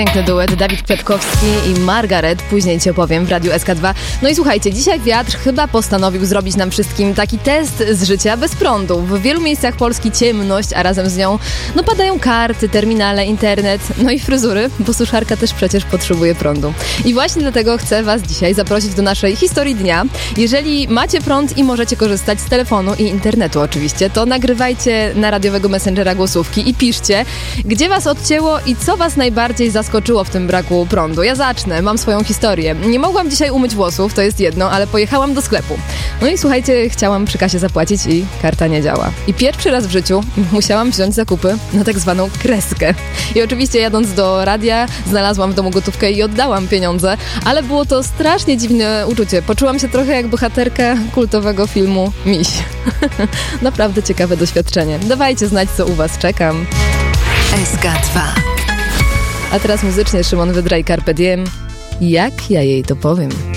Piękny duet, Dawid Kwiatkowski i Margaret, później ci opowiem w Radiu SK2. No i słuchajcie, dzisiaj wiatr chyba postanowił zrobić nam wszystkim taki test z życia bez prądu. W wielu miejscach Polski ciemność, a razem z nią padają karty, terminale, internet, no i fryzury, bo suszarka też przecież potrzebuje prądu. I właśnie dlatego chcę was dzisiaj zaprosić do naszej historii dnia. Jeżeli macie prąd i możecie korzystać z telefonu i internetu oczywiście, to nagrywajcie na radiowego messengera głosówki i piszcie, gdzie was odcięło i co was najbardziej zaskoczyło w tym braku prądu. Ja zacznę, mam swoją historię. Nie mogłam dzisiaj umyć włosów, to jest jedno, ale pojechałam do sklepu. No i słuchajcie, chciałam przy kasie zapłacić i karta nie działa. I pierwszy raz w życiu musiałam wziąć zakupy na tak zwaną kreskę. I oczywiście jadąc do radia, znalazłam w domu gotówkę i oddałam pieniądze, ale było to strasznie dziwne uczucie. Poczułam się trochę jak bohaterka kultowego filmu Miś. Naprawdę ciekawe doświadczenie. Dawajcie znać, co u was. Czekam. SK2. A teraz muzycznie Szymon Wydra i Carpe Diem. Jak ja jej to powiem?